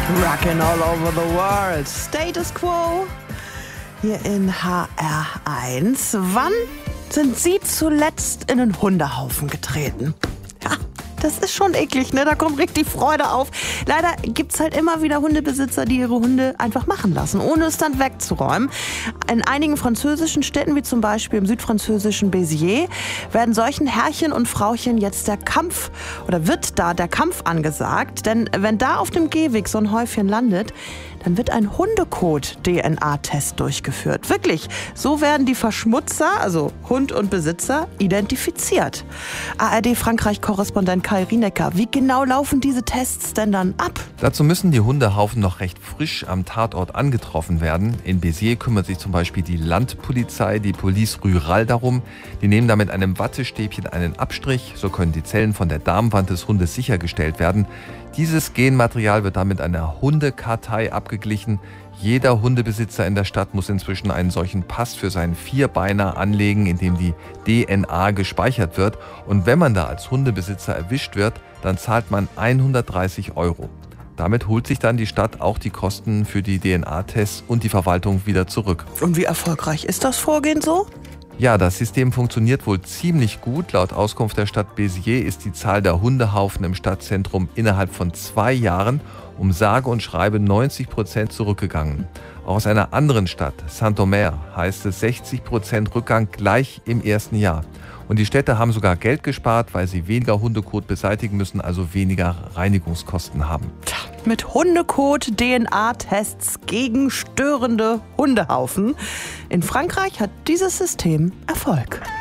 Rockin' all over the world. Status Quo hier in HR1. Wann sind Sie zuletzt in einen Hundehaufen getreten? Ja, das ist schon eklig, ne? Da kommt richtig Freude auf. Leider gibt's halt immer wieder Hundebesitzer, die ihre Hunde einfach machen lassen, ohne es dann wegzuräumen. In einigen französischen Städten, wie zum Beispiel im südfranzösischen Béziers, werden solchen Herrchen und Frauchen jetzt wird da der Kampf angesagt. Denn wenn da auf dem Gehweg so ein Häufchen landet, dann wird ein Hundekot-DNA-Test durchgeführt. Wirklich, so werden die Verschmutzer, also Hund und Besitzer, identifiziert. ARD-Frankreich-Korrespondent Kai Rienecker, wie genau laufen diese Tests denn dann ab? Dazu müssen die Hundehaufen noch recht frisch am Tatort angetroffen werden. In Béziers kümmert sich zum Beispiel die Landpolizei, die Police Rurale darum. Die nehmen da mit einem Wattestäbchen einen Abstrich, so können die Zellen von der Darmwand des Hundes sichergestellt werden. Dieses Genmaterial wird dann mit einer Hundekartei abgeglichen. Jeder Hundebesitzer in der Stadt muss inzwischen einen solchen Pass für seinen Vierbeiner anlegen, in dem die DNA gespeichert wird. Und wenn man da als Hundebesitzer erwischt wird, dann zahlt man 130 €. Damit holt sich dann die Stadt auch die Kosten für die DNA-Tests und die Verwaltung wieder zurück. Und wie erfolgreich ist das Vorgehen so? Ja, das System funktioniert wohl ziemlich gut. Laut Auskunft der Stadt Béziers ist die Zahl der Hundehaufen im Stadtzentrum innerhalb von 2 Jahren um sage und schreibe 90% zurückgegangen. Auch aus einer anderen Stadt, Saint-Omer, heißt es 60% Rückgang gleich im ersten Jahr. Und die Städte haben sogar Geld gespart, weil sie weniger Hundekot beseitigen müssen, also weniger Reinigungskosten haben. Mit Hundekot-DNA-Tests gegen störende Hundehaufen. In Frankreich hat dieses System Erfolg.